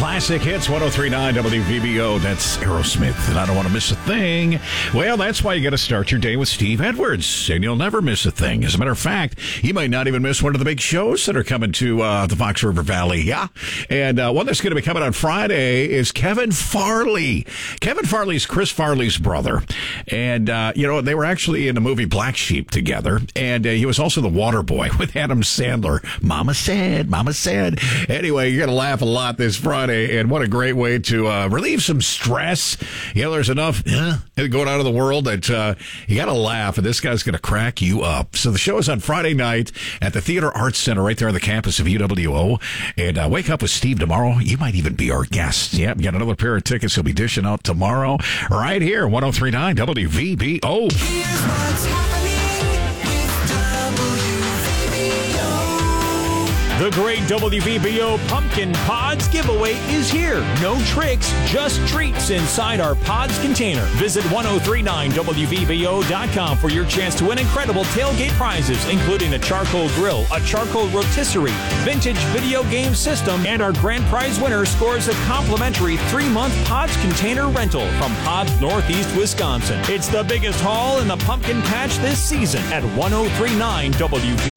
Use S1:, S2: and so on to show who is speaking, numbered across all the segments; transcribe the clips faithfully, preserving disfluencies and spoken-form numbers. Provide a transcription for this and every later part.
S1: Classic Hits, one oh three point nine W V B O. That's Aerosmith, and I don't want to miss a thing. Well, that's why you got to start your day with Steve Edwards, and you'll never miss a thing. As a matter of fact, you might not even miss one of the big shows that are coming to uh, the Fox River Valley. Yeah, and uh, one that's going to be coming on Friday is Kevin Farley. Kevin Farley's Chris Farley's brother, and uh, you know, they were actually in the movie Black Sheep together, and uh, he was also the water boy with Adam Sandler. Mama said, Mama said. Anyway, you're going to laugh a lot this Friday, and what a great way to uh, relieve some stress. You know, there's enough uh, going on in the world that uh, you got to laugh, and this guy's going to crack you up. So the show is on Friday night at the Theater Arts Center right there on the campus of U W O, and uh, Wake Up with Steve tomorrow. You might even be our guest. Yeah, we got another pair of tickets he'll be dishing out tomorrow right here, one oh three point nine W V B O.
S2: Here's what's happening with W V B O.
S3: The great W V B O Pumpkin Pods giveaway is here. No tricks, just treats inside our Pods container. Visit ten thirty-nine W V B O dot com for your chance to win incredible tailgate prizes, including a charcoal grill, a charcoal rotisserie, vintage video game system, and our grand prize winner scores a complimentary three-month Pods container rental from Pods Northeast Wisconsin. It's the biggest haul in the pumpkin patch this season at ten thirty-nine W V B O.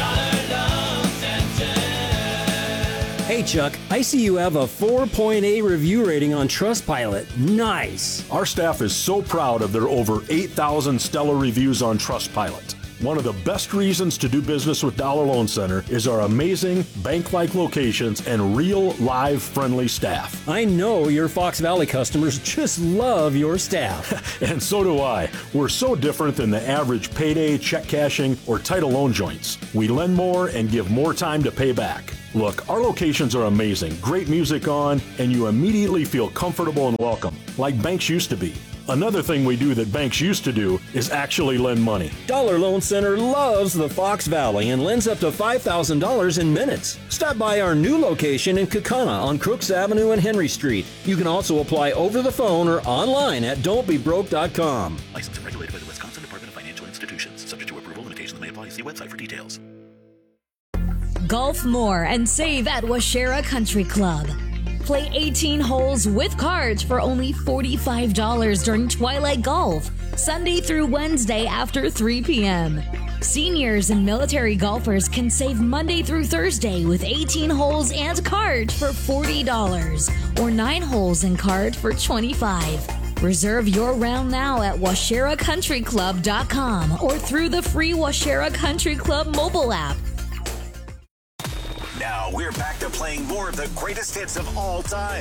S4: Hey Chuck, I see you have a four point eight review rating on Trustpilot. Nice.
S5: Our staff is so proud of their over eight thousand stellar reviews on Trustpilot. One of the best reasons to do business with Dollar Loan Center is our amazing bank-like locations and real, live, friendly staff.
S4: I know your Fox Valley customers just love your staff.
S5: And so do I. We're so different than the average payday, check cashing, or title loan joints. We lend more and give more time to pay back. Look, our locations are amazing, great music on, and you immediately feel comfortable and welcome, like banks used to be. Another thing we do that banks used to do is actually lend money.
S4: Dollar Loan Center loves the Fox Valley and lends up to five thousand dollars in minutes. Stop by our new location in Kaukauna on Crooks Avenue and Henry Street. You can also apply over the phone or online at don't be broke dot com.
S6: Licensed and regulated by the Wisconsin Department of Financial Institutions. Subject to approval, limitations may apply. See website for details.
S7: Golf more and save at Washera Country Club. Play eighteen holes with cards for only forty-five dollars during Twilight Golf, Sunday through Wednesday after three p.m. Seniors and military golfers can save Monday through Thursday with eighteen holes and cards for forty dollars or nine holes and cards for twenty-five dollars. Reserve your round now at washera country club dot com or through the free Washera Country Club mobile app.
S8: Now we're back to playing more of the greatest hits of all time.